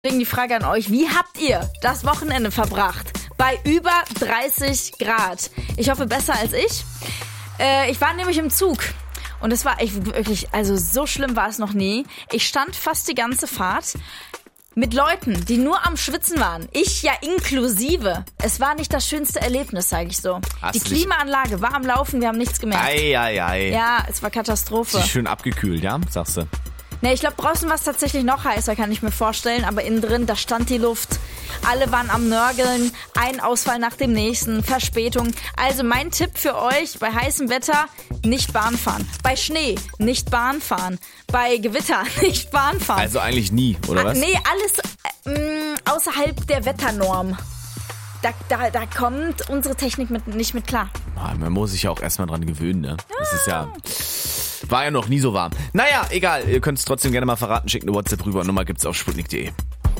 Deswegen die Frage an euch, wie habt ihr das Wochenende verbracht? Bei über 30 Grad. Ich hoffe, besser als ich. Ich war nämlich im Zug. Und es war echt wirklich, also so schlimm war es noch nie. Ich stand fast die ganze Fahrt mit Leuten, die nur am Schwitzen waren. Ich ja inklusive. Es war nicht das schönste Erlebnis, sage ich so. Die Klimaanlage war am Laufen, wir haben nichts gemerkt. Ei. Ja, es war Katastrophe. Sie ist schön abgekühlt, ja, sagst du? Ne, ich glaube, draußen war es tatsächlich noch heißer, kann ich mir vorstellen. Aber innen drin, da stand die Luft. Alle waren am Nörgeln. Ein Ausfall nach dem nächsten. Verspätung. Also mein Tipp für euch, bei heißem Wetter nicht Bahn fahren. Bei Schnee nicht Bahn fahren. Bei Gewitter nicht Bahn fahren. Also eigentlich nie, oder was? Nee, alles außerhalb der Wetternorm. Da kommt unsere Technik nicht mit klar. Man muss sich ja auch erstmal dran gewöhnen, ne? Das ist ja... War ja noch nie so warm. Naja, egal. Ihr könnt es trotzdem gerne mal verraten. Schickt eine WhatsApp rüber. Nummer gibt's auf sputnik.de.